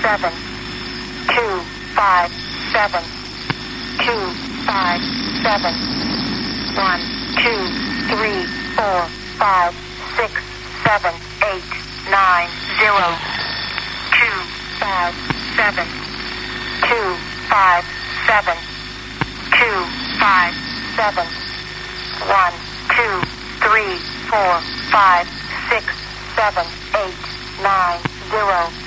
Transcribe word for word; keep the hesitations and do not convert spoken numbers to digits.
seven, two, five, seven, two, five, seven, one, two, three, four, five, six, seven, eight, nine, zero, two, five, seven, two, five, seven, two, five, seven, one, two, three, four, five, six, seven, eight, nine, zero.